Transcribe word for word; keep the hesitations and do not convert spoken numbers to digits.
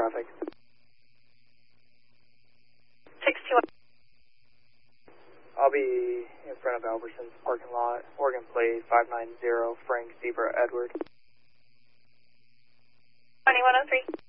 traffic. six two one. I'll be in front of Albertson's parking lot, Oregon plate five nine zero, Frank Zebra Edward. twenty-one oh three.